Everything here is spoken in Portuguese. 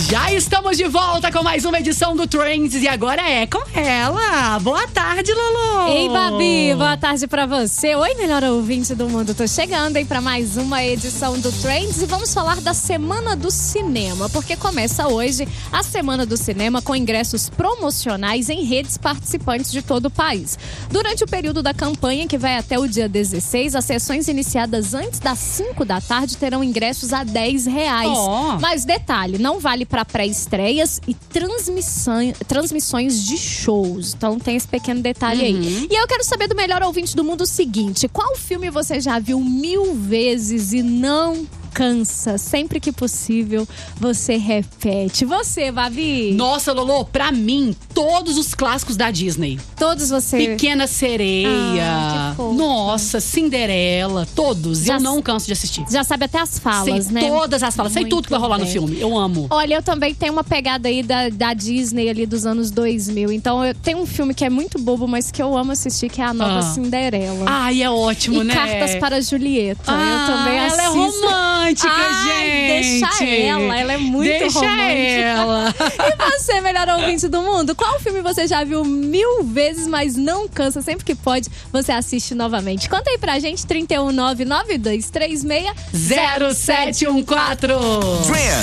Já estamos de volta com mais uma edição do Trends e agora é com ela. Boa tarde, Lolo. Ei, Babi, boa tarde pra você. Oi, melhor ouvinte do mundo. Tô chegando, hein, pra mais uma edição do Trends e vamos falar da Semana do Cinema, porque começa hoje a Semana do Cinema com ingressos promocionais em redes participantes de todo o país. Durante o período da campanha, que vai até o dia 16, as sessões iniciadas antes das 5 da tarde terão ingressos a R$10. Mas detalhe, não vale para pré-estreias e transmissões de shows. Então tem esse pequeno detalhe aí. E eu quero saber do melhor ouvinte do mundo o seguinte: qual filme você já viu 1000 vezes e não cansa? Sempre que possível, você repete. Você, Babi? Nossa, Lolo, pra mim, todos os clássicos da Disney. Todos você... Pequena Sereia. Que fofa. Nossa, Cinderela. Todos. Eu não canso de assistir. Já sabe até as falas, sei né? Todas as falas. Sei tudo que vai rolar no filme. Eu amo. Olha, eu também tenho uma pegada aí da Disney ali dos anos 2000. Então, eu tenho um filme que é muito bobo, mas que eu amo assistir, que é a nova Cinderela. Ai, é ótimo, e né? Cartas para Julieta. Eu também assisto. Ela é romântica, gente. Deixa ela é muito romântica. Ela. E você, melhor ouvinte do mundo? Qual filme você já viu 1000 vezes, mas não cansa? Sempre que pode, você assiste novamente. Conta aí pra gente, 31992360714.